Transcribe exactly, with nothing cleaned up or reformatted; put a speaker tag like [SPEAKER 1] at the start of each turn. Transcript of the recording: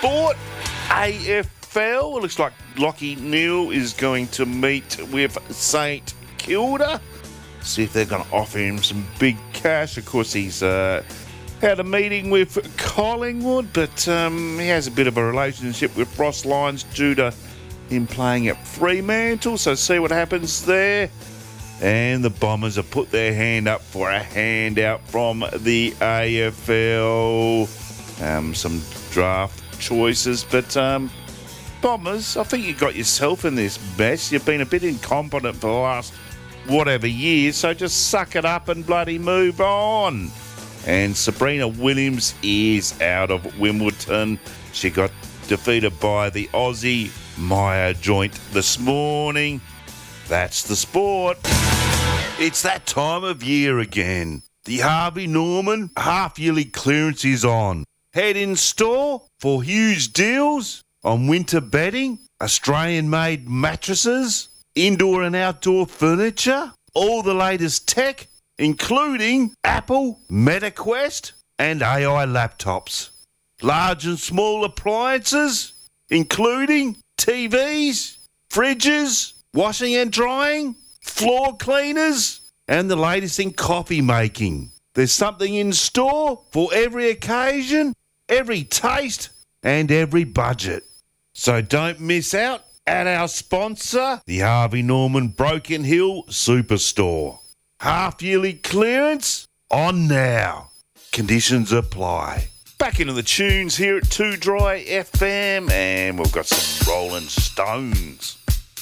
[SPEAKER 1] sport. A F L. It looks like Lachie Neale is going to meet with St Kilda. See if they're going to offer him some big cash. Of course, he's uh, had a meeting with Collingwood, but um, he has a bit of a relationship with Ross Lyons due to him playing at Fremantle. So see what happens there. And the Bombers have put their hand up for a handout from the A F L. Um, some draft choices, but um, Bombers, I think you got yourself in this mess. You've been a bit incompetent for the last whatever years, so just suck it up and bloody move on. And Sabrina Williams is out of Wimbledon. She got defeated by the Aussie Maya Joint this morning. That's the sport. It's that time of year again. The Harvey Norman half-yearly clearance is on. Head in store for huge deals on winter bedding, Australian-made mattresses, indoor and outdoor furniture, all the latest tech, including Apple, MetaQuest, and A I laptops. Large and small appliances, including T Vs, fridges, washing and drying, floor cleaners, and the latest in coffee making. There's something in store for every occasion, every taste, and every budget. So don't miss out at our sponsor, the Harvey Norman Broken Hill Superstore. Half-yearly clearance on now. Conditions apply. Back into the tunes here at Too Dry F M, and we've got some Rolling Stones.